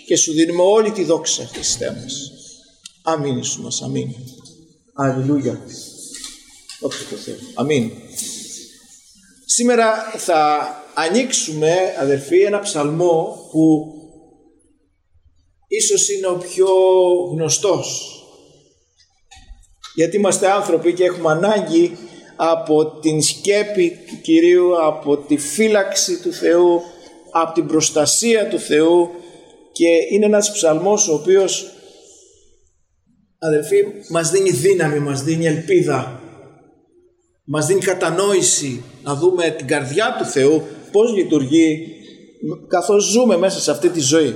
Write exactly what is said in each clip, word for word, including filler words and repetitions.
και σου δίνουμε όλη τη δόξα, Χριστέ μας. Αμήν Ιησού μας, αμήν. Αλληλούια. Δόξα τω Θεώ. Αμήν. Σήμερα θα ανοίξουμε, αδερφοί, ένα ψαλμό που ίσως είναι ο πιο γνωστός. Γιατί είμαστε άνθρωποι και έχουμε ανάγκη από την σκέπη του Κυρίου, από τη φύλαξη του Θεού, από την προστασία του Θεού, και είναι ένας ψαλμός ο οποίος, αδελφοί, μας δίνει δύναμη, μας δίνει ελπίδα, μας δίνει κατανόηση να δούμε την καρδιά του Θεού πώς λειτουργεί καθώς ζούμε μέσα σε αυτή τη ζωή.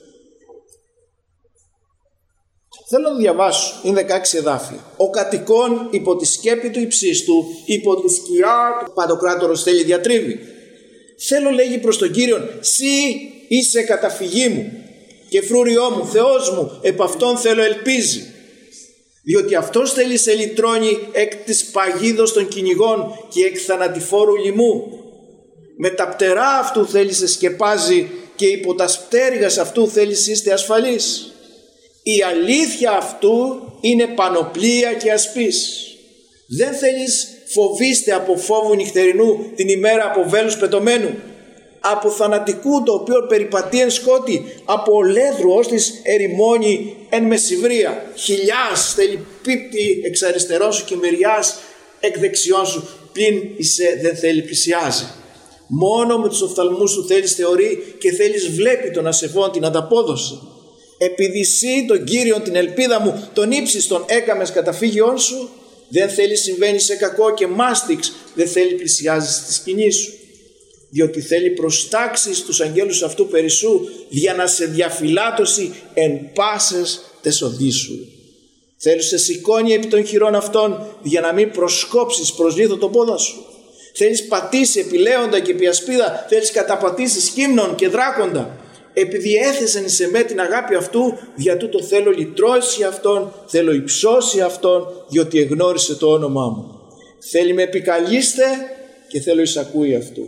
Θέλω να διαβάσω, είναι δεκαέξι εδάφια. Ο κατοικών υπό τη σκέπη του υψίστου, υπό τη σκιά του Παντοκράτορος θέλει διατρίβει. Θέλω, λέγει προς τον Κύριον, σύ είσαι καταφυγή μου και φρούριό μου, Θεός μου, επ' αυτόν θέλω ελπίζει. Διότι αυτός θέλει σε λυτρώνει εκ της παγίδος των κυνηγών και εκ θανατηφόρου λοιμού. Με τα πτερά αυτού θέλει σε σκεπάζει και υπό τα πτέρυγας αυτού θέλει είστε ασφαλείς. Η αλήθεια αυτού είναι πανοπλία και ασπής. Δεν θέλεις φοβήστε από φόβου νυχτερινού την ημέρα από βέλους πετωμένου, από θανατικού το οποίο περιπατεί εν σκότη, από ολέδρου ως της ερημώνει εν μεσηβρία. Χιλιάς θέλει πίπτη εξ αριστερών σου και μεριάς εκ δεξιών σου, πλην είσαι δεν θέλει πλησιάζει. Μόνο με τους οφθαλμούς σου θέλεις θεωρεί και θέλεις βλέπει τον ασεβόν την ανταπόδοση. Επειδή εσύ τον Κύριον την ελπίδα μου, τον ύψιστον έκαμες καταφύγιόν σου, δεν θέλει συμβαίνει σε κακό και μάστιξ δεν θέλει πλησιάζει στη σκηνή σου. Διότι θέλει προστάξεις τους αγγέλους αυτού περισσού για να σε διαφυλάτωση εν πάσες τες οδείς σου. Θέλει σε σηκώνει επί των χειρών αυτών για να μην προσκόψεις προς λίθο το πόδα σου. Θέλεις πατήσει επί λέοντα και επί ασπίδα, θέλεις καταπατήσεις κύμνων και δράκοντα. Επειδή έθεσεν εις εμέ την αγάπη αυτού, δια τούτο θέλω λυτρώσει αυτόν, θέλω υψώσει αυτόν, διότι εγνώρισε το όνομά μου. Θέλει με επικαλείστε και θέλω εισακούει αυτού.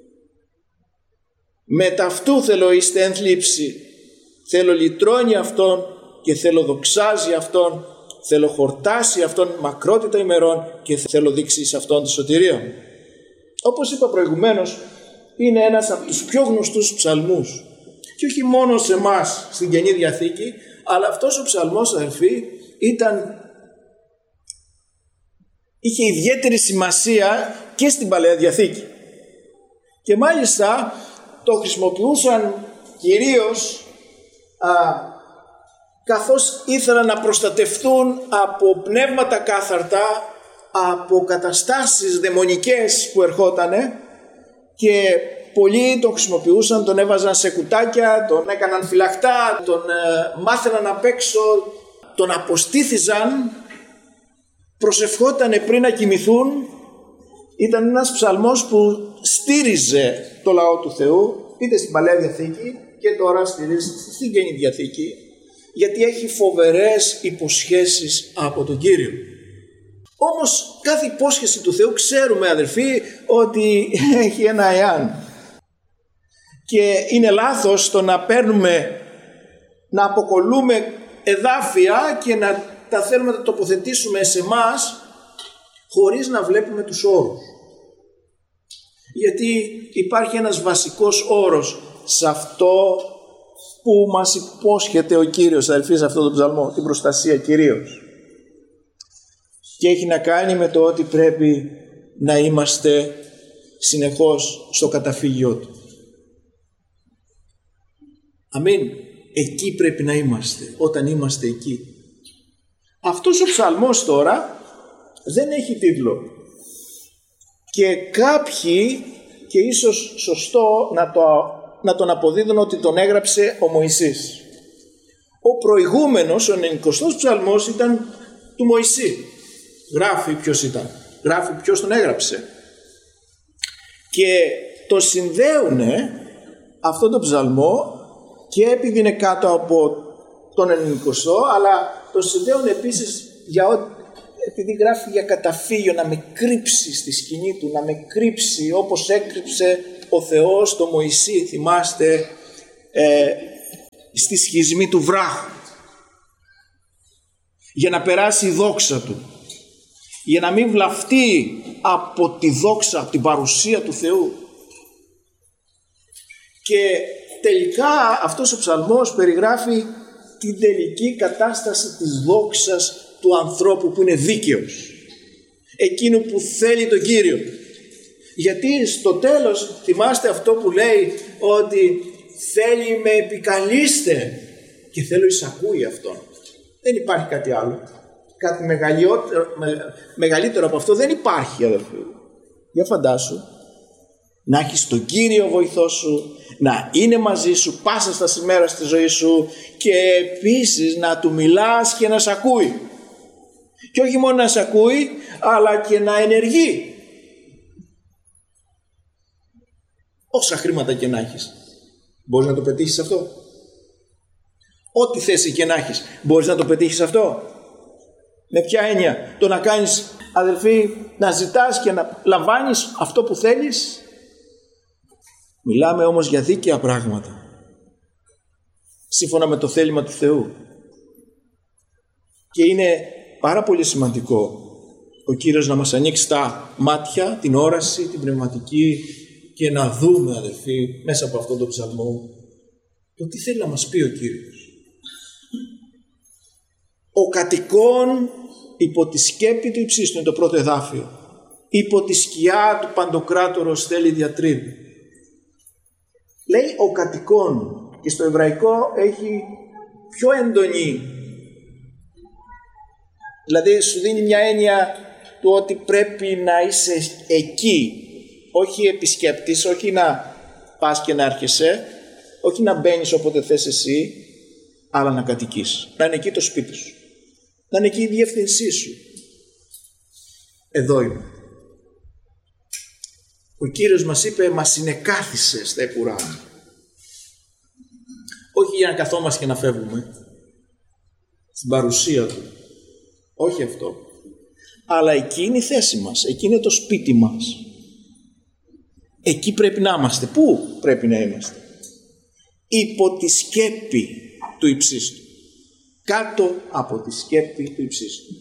Με ταυτού θέλω είστε εν θλίψη, θέλω λυτρώνει αυτόν και θέλω δοξάζει αυτόν, θέλω χορτάσει αυτόν μακρότητα ημερών και θέλω δείξει σε αυτόν τη σωτηρία μου. Όπως είπα προηγουμένως, είναι ένας από τους πιο γνωστούς ψαλμούς. Και όχι μόνο σε εμάς στην Καινή Διαθήκη, αλλά αυτός ο ψαλμός, αδελφοί, ήταν, είχε ιδιαίτερη σημασία και στην Παλαιά Διαθήκη. Και μάλιστα το χρησιμοποιούσαν κυρίως α, καθώς ήθελαν να προστατευτούν από πνεύματα κάθαρτα, από καταστάσεις δαιμονικές που ερχότανε, και πολλοί τον χρησιμοποιούσαν, τον έβαζαν σε κουτάκια, τον έκαναν φυλακτά, τον ε, μάθαιναν απ' έξω, τον αποστήθιζαν, προσευχότανε πριν να κοιμηθούν. Ήταν ένας ψαλμός που στήριζε το λαό του Θεού, είτε στην Παλαιά Διαθήκη και τώρα στηρίζει στην Καινή Διαθήκη, γιατί έχει φοβερές υποσχέσεις από τον Κύριο. Όμως κάθε υπόσχεση του Θεού ξέρουμε, αδελφοί, ότι έχει ένα εάν. Και είναι λάθος το να παίρνουμε, να αποκολλούμε εδάφια και να τα θέλουμε να τα τοποθετήσουμε σε εμάς χωρίς να βλέπουμε τους όρους. Γιατί υπάρχει ένας βασικός όρος σε αυτό που μας υπόσχεται ο Κύριος, αδελφοί, σε αυτό το ψαλμό, την προστασία κυρίως. Και έχει να κάνει με το ότι πρέπει να είμαστε συνεχώς στο καταφύγιό του. Αμήν. Εκεί πρέπει να είμαστε, όταν είμαστε εκεί. Αυτός ο ψαλμός τώρα δεν έχει τίτλο. Και κάποιοι, και ίσως σωστό να, το, να τον αποδίδουν, ότι τον έγραψε ο Μωυσής. Ο προηγούμενος, ο ενενηκοστός ψαλμός, ήταν του Μωυσή. Γράφει ποιος ήταν, γράφει ποιος τον έγραψε. Και το συνδέουνε αυτό το ψαλμό, και επειδή είναι κάτω από τον ενενηκοστό, αλλά το συνδέουν επίσης για ό, επειδή γράφει για καταφύγιο, να με κρύψει στη σκηνή του, να με κρύψει όπως έκρυψε ο Θεός το Μωυσή. Θυμάστε ε, στη σχισμή του βράχου, για να περάσει η δόξα του, για να μην βλαφτεί από τη δόξα, από την παρουσία του Θεού. Και τελικά αυτός ο ψαλμός περιγράφει την τελική κατάσταση της δόξας του ανθρώπου που είναι δίκαιος, εκείνου που θέλει τον Κύριο. Γιατί στο τέλος θυμάστε αυτό που λέει, ότι θέλει με επικαλείστε και θέλω εισακούει αυτόν. Δεν υπάρχει κάτι άλλο, κάτι μεγαλύτερο, μεγαλύτερο από αυτό δεν υπάρχει, αδελφοί. Για φαντάσου να έχεις τον Κύριο βοηθό σου, να είναι μαζί σου πάσα στα σημέρα στη ζωή σου και επίσης να του μιλάς και να σ' ακούει. Και όχι μόνο να σ' ακούει, αλλά και να ενεργεί. Όσα χρήματα και να έχεις, μπορείς να το πετύχεις αυτό? Ό,τι θέση και να έχεις, μπορείς να το πετύχεις αυτό? Με ποια έννοια? Το να κάνεις, αδελφοί, να ζητάς και να λαμβάνεις αυτό που θέλεις? Μιλάμε όμως για δίκαια πράγματα, σύμφωνα με το θέλημα του Θεού. Και είναι πάρα πολύ σημαντικό ο Κύριος να μας ανοίξει τα μάτια, την όραση, την πνευματική, και να δούμε, αδελφοί, μέσα από αυτόν τον ψαλμό, το τι θέλει να μας πει ο Κύριος. Ο κατοικών υπό τη σκέπη του υψίστου, είναι το πρώτο εδάφιο. Υπό τη σκιά του Παντοκράτορος θέλει διατρίβει. Λέει ο κατοικών, και στο εβραϊκό έχει πιο έντονη, δηλαδή σου δίνει μια έννοια του ότι πρέπει να είσαι εκεί, όχι επισκέπτης, όχι να πας και να έρχεσαι, όχι να μπαίνεις όποτε θες εσύ, αλλά να κατοικείς, να είναι εκεί το σπίτι σου, να είναι εκεί η διεύθυνσή σου. Εδώ είμαι. Ο Κύριος μας είπε, μας συνεκάθισε στα επουρά. Όχι για να καθόμαστε και να φεύγουμε στην παρουσία Του, όχι αυτό, αλλά εκεί είναι η θέση μας, εκεί είναι το σπίτι μας, εκεί πρέπει να είμαστε. Πού πρέπει να είμαστε? Υπό τη σκέπη του υψίστου, κάτω από τη σκέπη του υψίστου.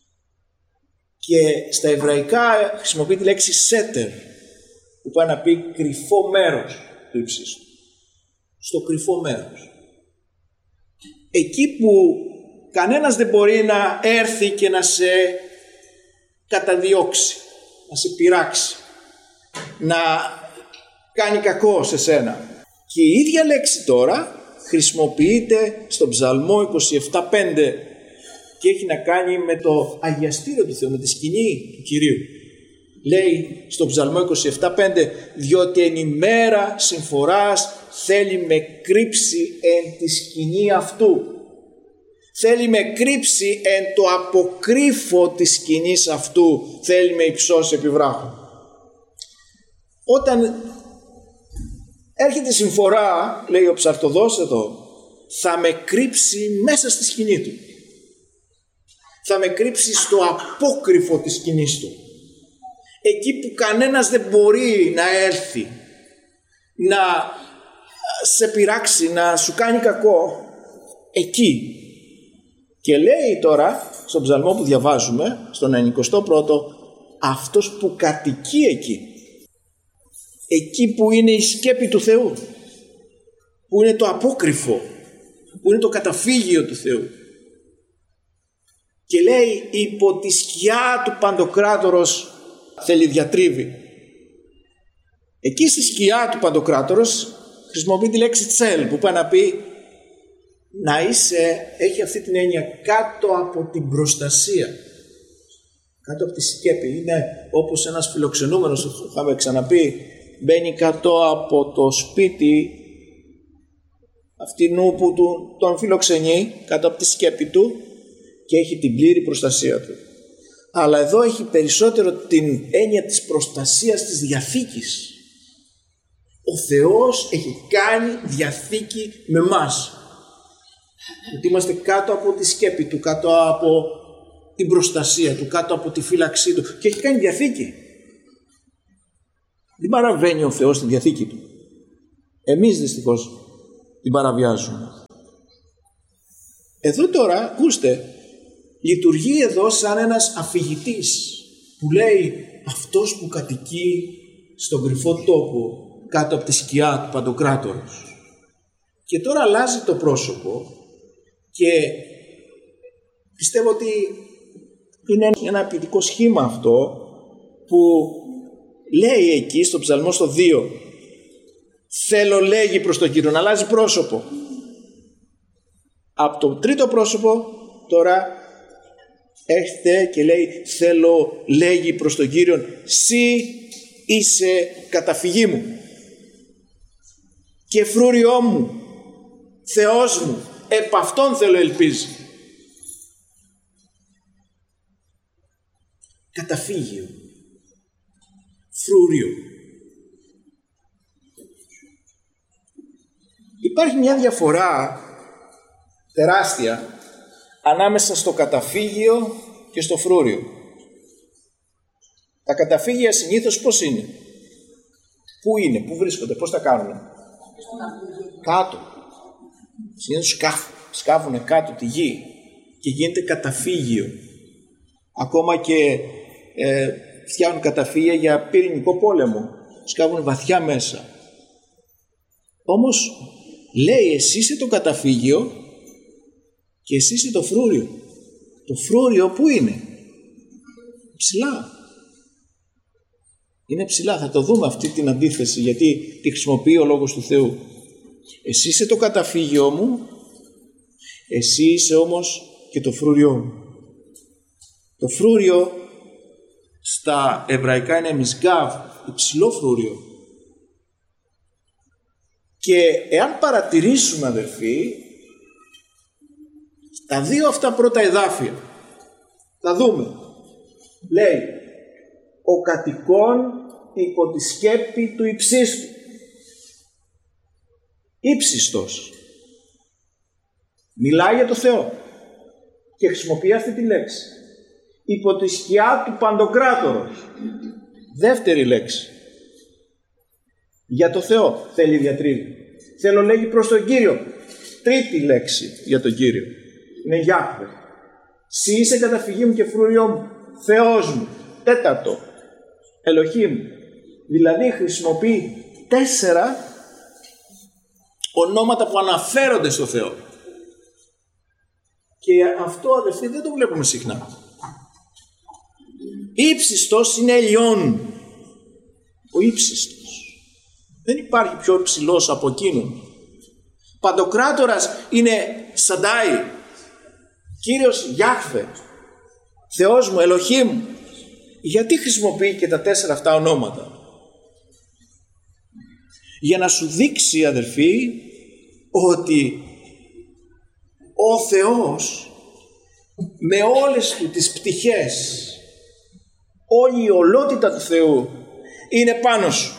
Και στα εβραϊκά χρησιμοποιεί τη λέξη σέτερ, που πάει να πει κρυφό μέρος του υψίστου. Στο κρυφό μέρος, εκεί που κανένας δεν μπορεί να έρθει και να σε καταδιώξει, να σε πειράξει, να κάνει κακό σε σένα. Και η ίδια λέξη τώρα χρησιμοποιείται στον Ψαλμό είκοσι επτά πέντε και έχει να κάνει με το αγιαστήριο του Θεού, με τη σκηνή του Κυρίου. Λέει στον Ψαλμό είκοσι επτά πέντε, διότι εν ημέρα συμφοράς θέλει με κρύψει εν τη σκηνή αυτού. Θέλει με κρύψει εν το αποκρύφο της σκηνής αυτού, θέλει με υψώσει επί βράχου. Όταν έρχεται συμφορά, λέει ο ψαρτοδός εδώ, θα με κρύψει μέσα στη σκηνή του. Θα με κρύψει στο απόκρυφο της σκηνής του. Εκεί που κανένας δεν μπορεί να έρθει, να σε πειράξει, να σου κάνει κακό, εκεί. Και λέει τώρα, στον ψαλμό που διαβάζουμε, στον ενενηκοστό πρώτο, αυτός που κατοικεί εκεί, εκεί που είναι η σκέπη του Θεού, που είναι το απόκρυφο, που είναι το καταφύγιο του Θεού. Και λέει, υπό τη σκιά του Παντοκράτορος θέλει διατρίβει. Εκεί στη σκιά του Παντοκράτορος χρησιμοποιεί τη λέξη τσέλ, που πάει να πει να είσαι, έχει αυτή την έννοια, κάτω από την προστασία, κάτω από τη σκέπη. Είναι όπως ένας φιλοξενούμενος, το είχαμε ξαναπεί, μπαίνει κάτω από το σπίτι αυτινού που του, τον φιλοξενεί, κάτω από τη σκέπη του, και έχει την πλήρη προστασία του. Αλλά εδώ έχει περισσότερο την έννοια της προστασίας της διαθήκης. Ο Θεός έχει κάνει διαθήκη με μας, ότι είμαστε κάτω από τη σκέπη του, κάτω από την προστασία του, κάτω από τη φύλαξή του, και έχει κάνει διαθήκη. Δεν παραβαίνει ο Θεός τη διαθήκη του. Εμείς δυστυχώς την παραβιάζουμε. Εδώ τώρα, ακούστε, λειτουργεί εδώ σαν ένας αφηγητής που λέει αυτός που κατοικεί στον κρυφό τόπο κάτω από τη σκιά του Παντοκράτορος. Και τώρα αλλάζει το πρόσωπο και πιστεύω ότι είναι ένα ποιητικό σχήμα αυτό που λέει εκεί στο ψαλμό στο δύο, θέλω λέγει προς τον Κύριο, να αλλάζει πρόσωπο. Από το τρίτο πρόσωπο τώρα έρχεται και λέει θέλω λέγει προς τον Κύριο, σύ είσαι καταφυγή μου και φρούριό μου, Θεός μου, επ' αυτόν θέλω ελπίζει. Καταφύγιο, φρούριο. Υπάρχει μια διαφορά τεράστια ανάμεσα στο καταφύγιο και στο φρούριο. Τα καταφύγια συνήθως πώς είναι? Πού είναι, πού βρίσκονται, πώς τα κάνουν? Κάτω. Συνήθως σκάφουν, σκάβουν κάτω τη γη και γίνεται καταφύγιο. Ακόμα και ε, φτιάχνουν καταφύγια για πυρηνικό πόλεμο. Σκάβουν βαθιά μέσα. Όμως λέει εσύ είσαι το καταφύγιο και εσύ είσαι το φρούριο. Το φρούριο πού είναι? Ψηλά. Είναι ψηλά. Θα το δούμε αυτή την αντίθεση γιατί τη χρησιμοποιεί ο Λόγος του Θεού. Εσύ είσαι το καταφύγιο μου, εσύ είσαι όμως και το φρούριό μου. Το φρούριο στα εβραϊκά είναι μισγκάβ, υψηλό φρούριο. Και εάν παρατηρήσουμε αδερφοί, τα δύο αυτά πρώτα εδάφια, θα δούμε, λέει, ο κατοικών υπό τη σκέπη του υψίστου. Ήψιστος. Μιλάει για το Θεό και χρησιμοποιεί αυτή τη λέξη. Υπό τη σκιά του Παντοκράτορος. Δεύτερη λέξη. Για το Θεό θέλει διατρίβει. Θέλω λέγει προς τον Κύριο. Τρίτη λέξη για τον Κύριο. Είναι Γιάχβε. Συ είσαι καταφυγή μου και φρούριό μου. Θεός μου. Τέταρτο. Ελοχή μου. Δηλαδή χρησιμοποιεί τέσσερα ονόματα που αναφέρονται στο Θεό. Και αυτό αδελφοί δεν το βλέπουμε συχνά. Ήψιστος είναι Ελιών. Ο ύψιστος. Δεν υπάρχει πιο υψηλός από εκείνον. Παντοκράτορας είναι Σαντάι. Κύριος Γιάχβε. Θεός μου, Ελοχή μου. Γιατί χρησιμοποιεί και τα τέσσερα αυτά ονόματα? Για να σου δείξει αδελφοί ότι ο Θεός με όλες του τις πτυχές, όλη η ολότητα του Θεού είναι πάνω σου.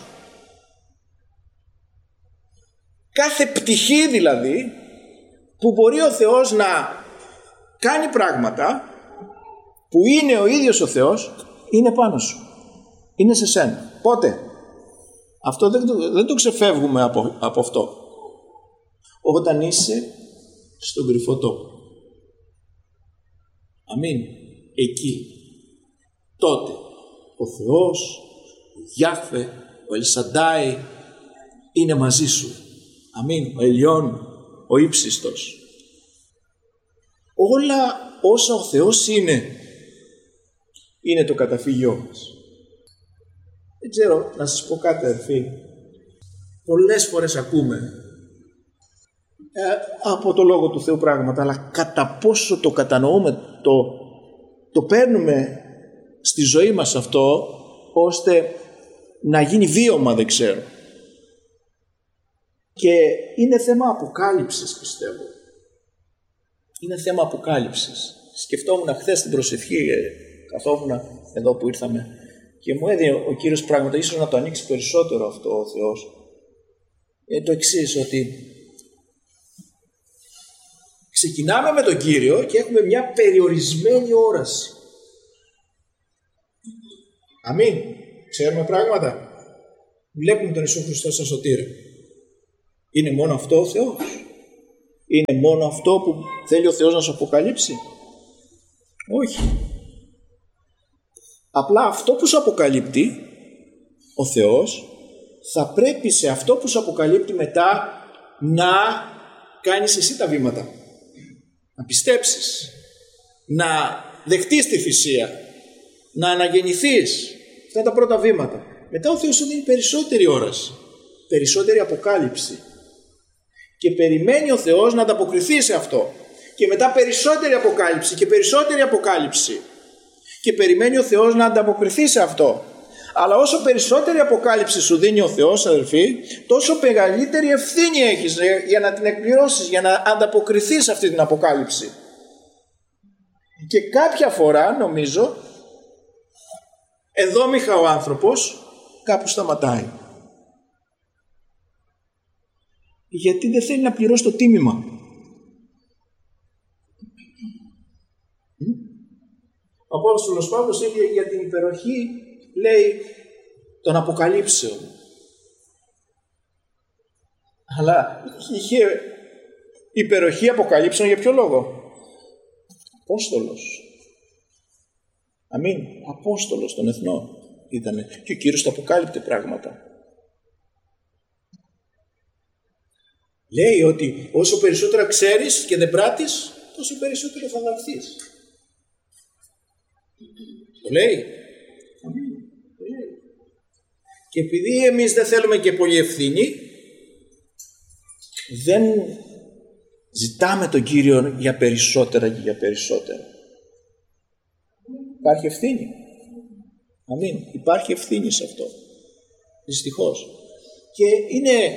Κάθε πτυχή δηλαδή που μπορεί ο Θεός να κάνει πράγματα που είναι ο ίδιος ο Θεός είναι πάνω σου. Είναι σε σένα. Πότε? Αυτό δεν το, δεν το ξεφεύγουμε από, από αυτό. Όταν είσαι στον κρυφό τόπο. Αμήν. Εκεί. Τότε ο Θεός, ο Γιάχβε, ο Ελσαντάι είναι μαζί σου. Αμήν. Ο Ελιών, ο ύψιστος. Όλα όσα ο Θεός είναι, είναι το καταφύγιό μας. Δεν ξέρω, να σας πω κάτι αδερφοί. Πολλές φορές ακούμε ε, από το Λόγο του Θεού πράγματα, αλλά κατά πόσο το κατανοούμε, το, το παίρνουμε στη ζωή μας αυτό, ώστε να γίνει βίωμα δεν ξέρω. Και είναι θέμα αποκάλυψης πιστεύω. Είναι θέμα αποκάλυψης. Σκεφτόμουν χθες την προσευχή, καθόμουν εδώ που ήρθαμε και μου έδινε ο Κύριος πράγματα, ίσως να το ανοίξει περισσότερο αυτό ο Θεός. Είναι το εξής, ότι ξεκινάμε με τον Κύριο και έχουμε μια περιορισμένη όραση. Αμήν. Ξέρουμε πράγματα. Βλέπουμε τον Ιησού Χριστό σαν σωτήρα. Είναι μόνο αυτό ο Θεός? Είναι μόνο αυτό που θέλει ο Θεός να σου αποκαλύψει? Όχι. Απλά αυτό που σου αποκαλύπτει ο Θεός, θα πρέπει σε αυτό που σου αποκαλύπτει μετά να κάνεις εσύ τα βήματα. Να πιστέψεις, να δεχτείς τη θυσία, να αναγεννηθείς. Αυτά είναι τα πρώτα βήματα. Μετά ο Θεός σου δίνει περισσότερη όραση, περισσότερη αποκάλυψη. Και περιμένει ο Θεός να ανταποκριθεί σε αυτό. Και μετά περισσότερη αποκάλυψη και περισσότερη αποκάλυψη. Και περιμένει ο Θεός να ανταποκριθεί σε αυτό. Αλλά όσο περισσότερη αποκάλυψη σου δίνει ο Θεός, αδελφοί, τόσο μεγαλύτερη ευθύνη έχεις για να την εκπληρώσεις, για να ανταποκριθείς σε αυτή την αποκάλυψη. Και κάποια φορά, νομίζω, ενδόμηχα ο άνθρωπος κάπου σταματάει. Γιατί δεν θέλει να πληρώσει το τίμημα. Ο Απόστολος Παύλος έλεγε για την υπεροχή, λέει, των αποκαλύψεων. Αλλά είχε υπεροχή αποκαλύψεων για ποιο λόγο? Απόστολος. Αμήν. Απόστολος των εθνών ήτανε. Και ο Κύριος τα αποκάλυπτε πράγματα. Λέει ότι όσο περισσότερα ξέρεις και δεν πράττεις, τόσο περισσότερο θα δαχθείς. Το λέει. Αμήν. Το λέει. Και επειδή εμείς δεν θέλουμε και πολύ ευθύνη, δεν ζητάμε τον Κύριο για περισσότερα και για περισσότερα. Υπάρχει ευθύνη. Αμήν. Υπάρχει ευθύνη σε αυτό. Δυστυχώς. Και είναι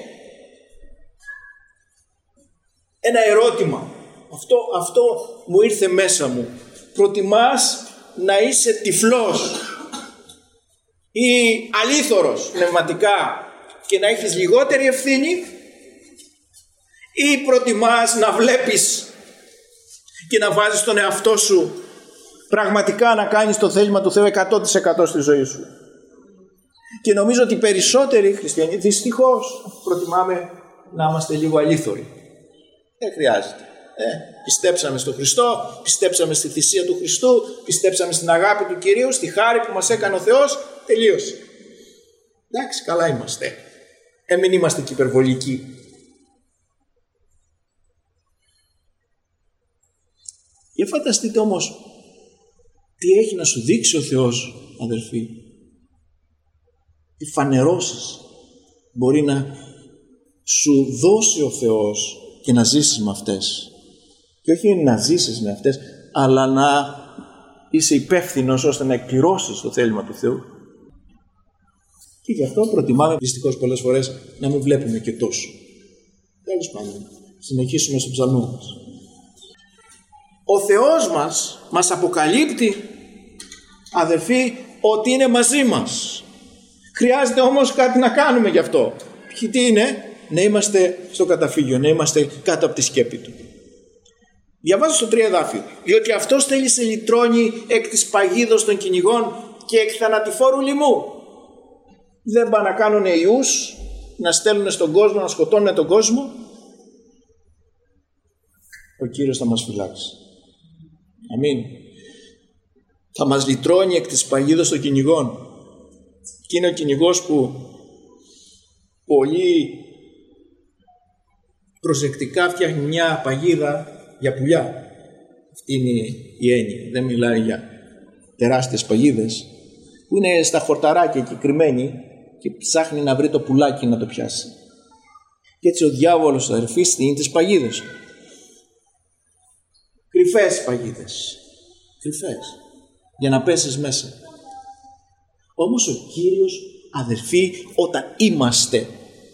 ένα ερώτημα. Αυτό, αυτό μου ήρθε μέσα μου. Προτιμάς να είσαι τυφλός ή αλήθωρος πνευματικά και να έχεις λιγότερη ευθύνη, ή προτιμάς να βλέπεις και να βάζεις τον εαυτό σου πραγματικά να κάνεις το θέλημα του Θεού εκατό τοις εκατό στη ζωή σου? Και νομίζω ότι οι περισσότεροι χριστιανοί δυστυχώς προτιμάμε να είμαστε λίγο αλήθωροι. Δεν χρειάζεται. Ε, πιστέψαμε στον Χριστό, πιστέψαμε στη θυσία του Χριστού, πιστέψαμε στην αγάπη του Κυρίου, στη χάρη που μας έκανε ο Θεός, τελείωσε. Εντάξει, καλά είμαστε. Ε, μην είμαστε και υπερβολικοί. Για φανταστείτε όμως τι έχει να σου δείξει ο Θεός, αδελφοί. Τι φανερώσεις μπορεί να σου δώσει ο Θεός και να ζήσεις με αυτές. Και όχι να ζήσεις με αυτές, αλλά να είσαι υπεύθυνος ώστε να εκπληρώσεις το θέλημα του Θεού. Και γι' αυτό προτιμάμε δυστυχώς πολλές φορές να μην βλέπουμε και τόσο. Τέλος πάντων, συνεχίσουμε στο ψαλμό μας. Ο Θεός μας μας αποκαλύπτει, αδελφοί, ότι είναι μαζί μας. Χρειάζεται όμως κάτι να κάνουμε γι' αυτό. Και τι είναι? Να είμαστε στο καταφύγιο, να είμαστε κάτω από τη σκέπη του. Διαβάζω στο τρία εδάφιο. Διότι αυτός θέλει σε λυτρώνει εκ της παγίδος των κυνηγών και εκ θανατηφόρου λοιμού. Δεν πάνε να κάνουν ιούς, να στέλνουν στον κόσμο, να σκοτώνουν τον κόσμο. Ο Κύριος θα μας φυλάξει. Αμήν. Θα μας λυτρώνει εκ της παγίδος των κυνηγών. Και είναι ο κυνηγός που πολύ προσεκτικά φτιάχνει μια παγίδα για πουλιά. Αυτή είναι η έννοια. Δεν μιλάει για τεράστιες παγίδες που είναι στα χορταράκια και κρυμμένη και ψάχνει να βρει το πουλάκι να το πιάσει. Και έτσι ο διάβολος, αδερφοί, στείνει τις παγίδες. Κρυφές παγίδες. Κρυφές. Για να πέσεις μέσα. Όμως ο Κύριος, αδερφοί, όταν είμαστε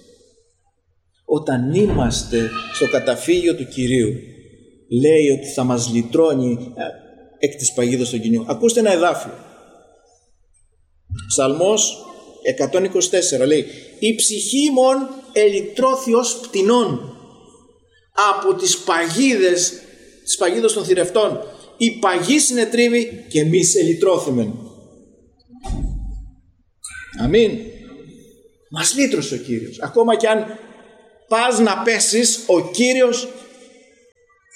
όταν είμαστε στο καταφύγιο του Κυρίου, λέει ότι θα μας λυτρώνει εκ της παγίδος των κυνηγών. Ακούστε ένα εδάφιο. Ψαλμός εκατόν είκοσι τέσσερα λέει: «Η ψυχή μον ελυτρώθη ως πτηνών από τις παγίδες, τις παγίδες των θηρευτών. Η παγή συνετρίβει και εμείς ελυτρώθημεν». Αμήν. Μας λύτρωσε ο Κύριος. Ακόμα κι αν πας να πέσεις, ο Κύριος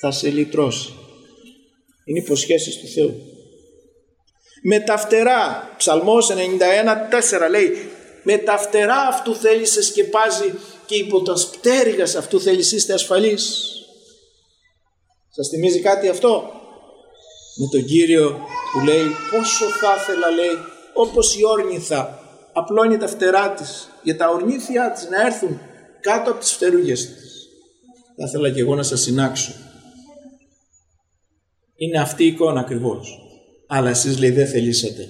θα σε λυτρώσει. Είναι υποσχέσεις του Θεού. Με τα φτερά, Ψαλμός ενενήντα ένα τέσσερα λέει, με τα φτερά αυτού θέλει σε σκεπάζει και υπό τα πτέρυγα αυτού θέλει είστε ασφαλείς. Σας θυμίζει κάτι αυτό? Με τον Κύριο που λέει πόσο θα ήθελα, λέει, όπως η όρνηθα απλώνει τα φτερά της για τα ορνήθια της να έρθουν κάτω από τις φτερούγες της. Θα ήθελα και εγώ να σας συνάξω. Είναι αυτή η εικόνα ακριβώς. Αλλά εσείς, λέει, δεν θελήσατε.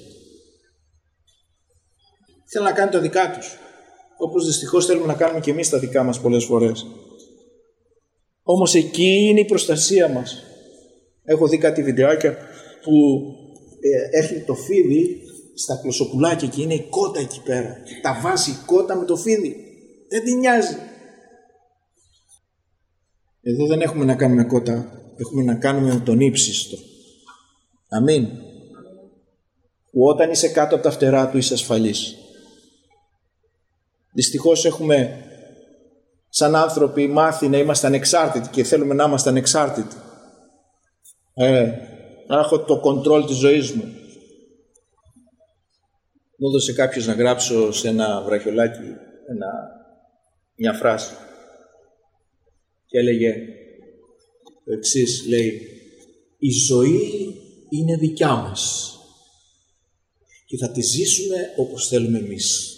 Θέλουν να κάνουν τα δικά τους. Όπως δυστυχώς θέλουμε να κάνουμε και εμείς τα δικά μας πολλές φορές. Όμως εκεί είναι η προστασία μας. Έχω δει κάτι βιντεάκια που ε, έρχεται το φίδι στα κλωσοπουλάκια και είναι η κότα εκεί πέρα. Τα βάζει η κότα με το φίδι. Δεν την νοιάζει. Εδώ δεν έχουμε να κάνουμε κότα. Έχουμε να κάνουμε με τον ύψιστο. Αμήν. Που όταν είσαι κάτω από τα φτερά του είσαι ασφαλής. Δυστυχώς έχουμε σαν άνθρωποι μάθει να είμαστε ανεξάρτητοι και θέλουμε να είμαστε ανεξάρτητοι. Ε, να έχω το κοντρόλ της ζωής μου. Μου έδωσε κάποιος να γράψω σε ένα βραχιολάκι ένα, μια φράση και έλεγε το εξής, λέει, η ζωή είναι δικιά μας και θα τη ζήσουμε όπως θέλουμε εμείς.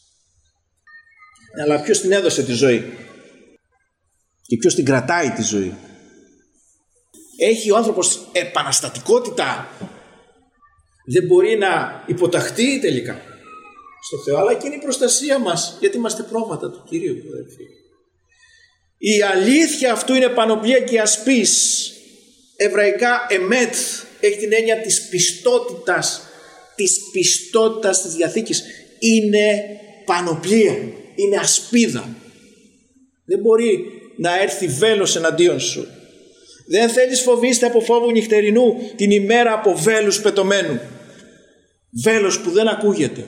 Αλλά ποιος την έδωσε τη ζωή και ποιος την κρατάει τη ζωή? Έχει ο άνθρωπος επαναστατικότητα, δεν μπορεί να υποταχθεί τελικά στο Θεό, αλλά και είναι η προστασία μας, γιατί είμαστε πρόβατα του Κυρίου. Η αλήθεια αυτού είναι πανοπλία και ασπής. Εβραϊκά εμέτ έχει την έννοια της πιστότητας, της πιστότητας της Διαθήκης. Είναι πανοπλία, είναι ασπίδα. Δεν μπορεί να έρθει βέλος εναντίον σου. Δεν θέλεις φοβήστε από φόβου νυχτερινού την ημέρα από βέλους πετωμένου. Βέλος που δεν ακούγεται.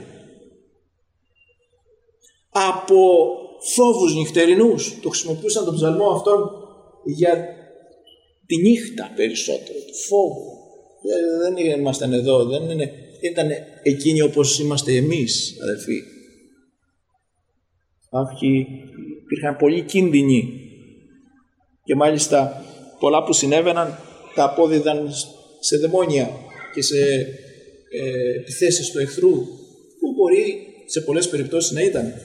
Από φόβους νυχτερινούς. Το χρησιμοποιούσαν τον ψαλμό αυτόν για τη νύχτα περισσότερο. Του φόβου. Δεν ήμασταν εδώ. Δεν είναι, ήταν εκείνοι όπως είμαστε εμείς, αδελφοί. Κάποιοι υπήρχαν πολλοί κίνδυνοι. Και μάλιστα πολλά που συνέβαιναν τα απόδιδαν σε δαιμόνια και σε ε, επιθέσεις του εχθρού, που μπορεί σε πολλές περιπτώσεις να ήταν.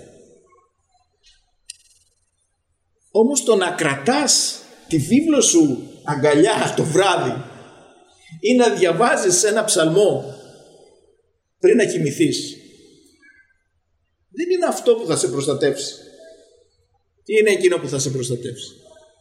Όμως το να κρατάς τη βίβλο σου αγκαλιά το βράδυ ή να διαβάζεις ένα ψαλμό πριν να κοιμηθείς, δεν είναι αυτό που θα σε προστατεύσει. Τι είναι εκείνο που θα σε προστατεύσει?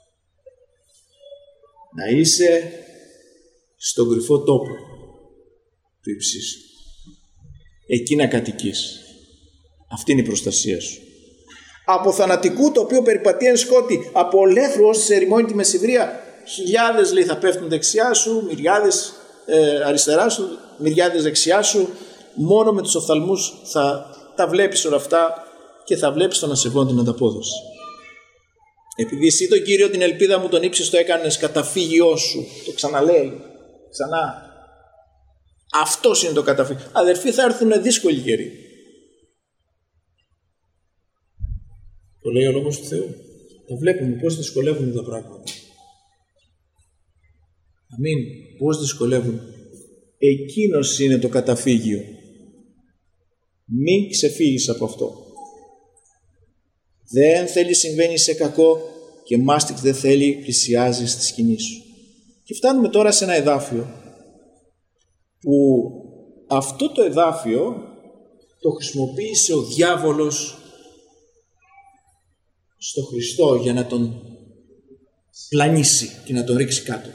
Να είσαι στον κρυφό τόπο του υψίστου. Εκεί να κατοικείς. Αυτή είναι η προστασία σου. Από θανατικού το οποίο περιπατεί εν σκότη, από ολέθρου ως σε ερημώνει τη μεσηβρία, χιλιάδες, λέει, θα πέφτουν δεξιά σου, μυριάδες ε, αριστερά σου, μυριάδες δεξιά σου. Μόνο με τους οφθαλμούς θα τα βλέπεις όλα αυτά και θα βλέπεις τον ασεβόν την ανταπόδοση. Επειδή εσύ τον Κύριο την ελπίδα μου τον ύψιστο έκανες καταφύγιό σου. Το ξαναλέει. Ξανά. Αυτός είναι το καταφύγιο. Αδερφοί, θα έρθουν δύσκολοι καιροί. Το λέει ο Λόγος του Θεού. Τα βλέπουμε πώς δυσκολεύουν τα πράγματα. Αμήν. Πώς δυσκολεύουν. Εκείνος είναι το καταφύγιο. Μην ξεφύγεις από αυτό. Δεν θέλει συμβαίνει σε κακό και μάστιχ δεν θέλει πλησιάζει στη σκηνή σου. Και φτάνουμε τώρα σε ένα εδάφιο που αυτό το εδάφιο το χρησιμοποίησε ο διάβολος στο Χριστό για να τον πλανήσει και να τον ρίξει κάτω.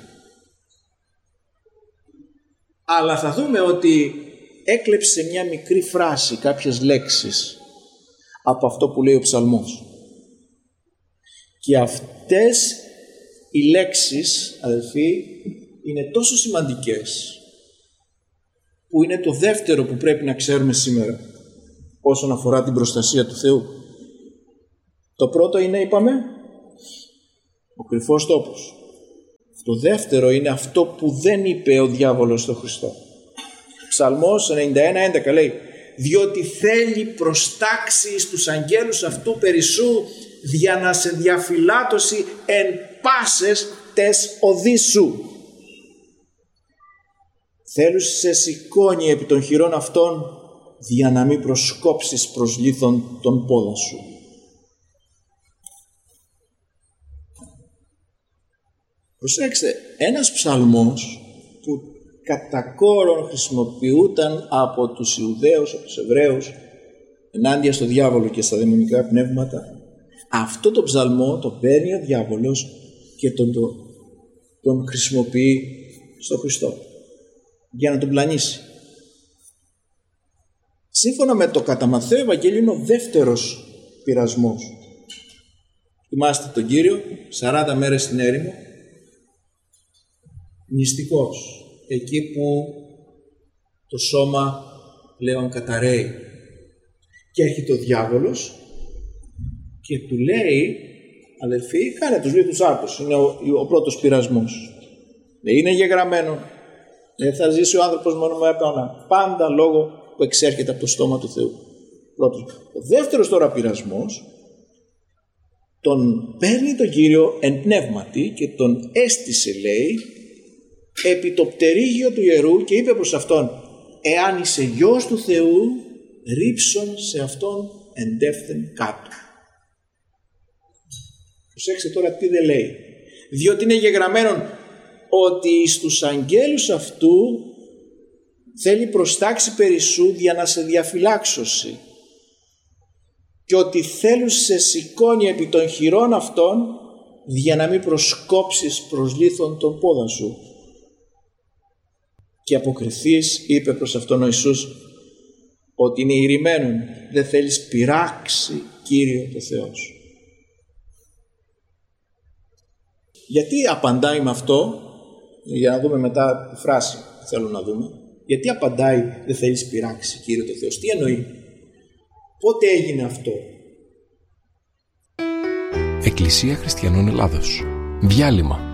Αλλά θα δούμε ότι έκλεψε μια μικρή φράση, κάποιες λέξεις από αυτό που λέει ο ψαλμός. Και αυτές οι λέξεις, αδελφοί, είναι τόσο σημαντικές που είναι το δεύτερο που πρέπει να ξέρουμε σήμερα όσον αφορά την προστασία του Θεού. Το πρώτο είναι, είπαμε, ο κρυφός τόπος. Το δεύτερο είναι αυτό που δεν είπε ο διάβολος στον Χριστό. Ψαλμός ενενήντα ένα έντεκα λέει: διότι θέλει προστάξει στους αγγέλους αυτού περισσού, για να σε διαφυλάτωση εν πάσες τες οδείς σου. Θέλους σε σηκώνει επί των χειρών αυτών, για να μην προσκόψεις προς λίθον τον πόδα σου. Προσέξτε, ένας ψαλμός που κατά κόρον χρησιμοποιούταν από τους Ιουδαίους, από τους Εβραίους, ενάντια στο διάβολο και στα δαιμονικά πνεύματα, αυτό το ψαλμό το παίρνει ο διάβολος και τον, τον, τον χρησιμοποιεί στο Χριστό για να τον πλανήσει. Σύμφωνα με το κατά Μαθαίο Ευαγγέλιο είναι ο δεύτερος πειρασμός. Θυμάστε τον Κύριο σαράντα μέρες στην έρημο, νηστικός, εκεί που το σώμα πλέον καταραίει, και έρχεται ο διάβολος και του λέει: αδελφοί, κάνε τους λίγους άρτους. Είναι ο, ο πρώτος πειρασμός. Είναι γεγραμμένο, δεν θα ζήσει ο άνθρωπος μόνο με άπανα, πάντα λόγω που εξέρχεται από το στόμα του Θεού. Πρώτος. Ο δεύτερος τώρα πειρασμός τον παίρνει τον Κύριο εν πνεύματι και τον έστησε, λέει, επί το πτερίγιο του ιερού και είπε προς αυτόν: εάν είσαι γιος του Θεού, ρίψον σε αυτόν εντεύθεν κάτω. Προσέξτε τώρα τι δεν λέει. Διότι είναι γεγραμμένον ότι στους αγγέλους αυτού θέλει προστάξει περισσού για να σε διαφυλάξωση, και ότι θέλουν σε σηκώνει επί των χειρών αυτών, για να μην προσκόψεις προς λίθον τον πόδα σου. Και αποκριθείς, είπε προς αυτόν ο Ιησούς, ότι είναι ηρημένον, δεν θέλεις πειράξει Κύριο το Θεό σου. Γιατί απαντάει με αυτό, για να δούμε μετά τη φράση που θέλω να δούμε, γιατί απαντάει δεν θέλεις πειράξει Κύριο το Θεό σου, τι εννοεί, πότε έγινε αυτό. Εκκλησία Χριστιανών Ελλάδος. Διάλειμμα.